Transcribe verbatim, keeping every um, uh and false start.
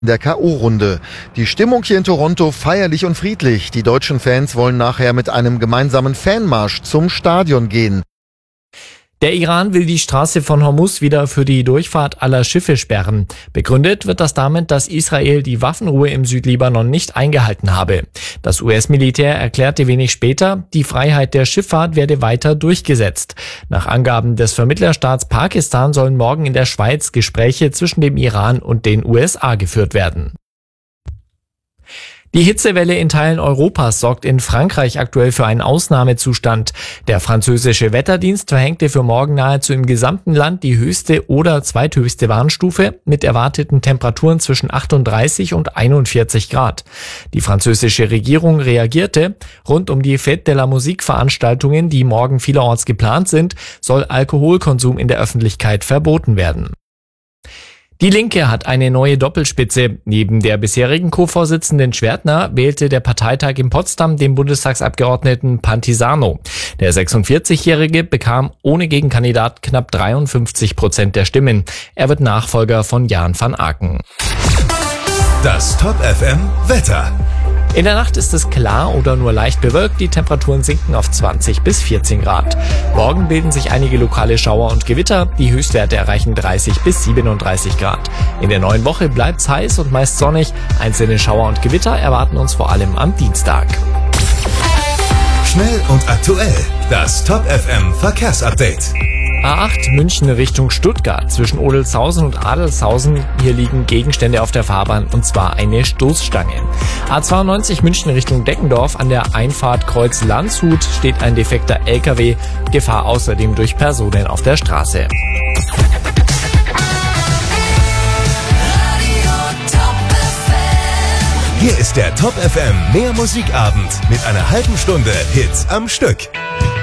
in der K O-Runde. Die Stimmung hier in Toronto feierlich und friedlich. Die deutschen Fans wollen nachher mit einem gemeinsamen Fanmarsch zum Stadion gehen. Der Iran will die Straße von Hormuz wieder für die Durchfahrt aller Schiffe sperren. Begründet wird das damit, dass Israel die Waffenruhe im Südlibanon nicht eingehalten habe. Das U S-Militär erklärte wenig später, die Freiheit der Schifffahrt werde weiter durchgesetzt. Nach Angaben des Vermittlerstaats Pakistan sollen morgen in der Schweiz Gespräche zwischen dem Iran und den U S A geführt werden. Die Hitzewelle in Teilen Europas sorgt in Frankreich aktuell für einen Ausnahmezustand. Der französische Wetterdienst verhängte für morgen nahezu im gesamten Land die höchste oder zweithöchste Warnstufe mit erwarteten Temperaturen zwischen achtunddreißig und einundvierzig Grad. Die französische Regierung reagierte. Rund um die Fête de la Musique Veranstaltungen, die morgen vielerorts geplant sind, soll Alkoholkonsum in der Öffentlichkeit verboten werden. Die Linke hat eine neue Doppelspitze. Neben der bisherigen Co-Vorsitzenden Schwertner wählte der Parteitag in Potsdam den Bundestagsabgeordneten Pantisano. Der sechsundvierzigjährige bekam ohne Gegenkandidat knapp dreiundfünfzig Prozent der Stimmen. Er wird Nachfolger von Jan van Aken. Das Top F M Wetter. In der Nacht ist es klar oder nur leicht bewölkt. Die Temperaturen sinken auf zwanzig bis vierzehn Grad. Morgen bilden sich einige lokale Schauer und Gewitter. Die Höchstwerte erreichen dreißig bis siebenunddreißig Grad. In der neuen Woche bleibt's heiß und meist sonnig. Einzelne Schauer und Gewitter erwarten uns vor allem am Dienstag. Schnell und aktuell. Das Top F M Verkehrsupdate. A acht München Richtung Stuttgart. Zwischen Odelshausen und Adelshausen. Hier liegen Gegenstände auf der Fahrbahn und zwar eine Stoßstange. A zweiundneunzig München Richtung Deckendorf. An der Einfahrt Kreuz Landshut steht ein defekter L K W. Gefahr außerdem durch Personen auf der Straße. Hier ist der Top F M Mehr Musikabend mit einer halben Stunde Hits am Stück.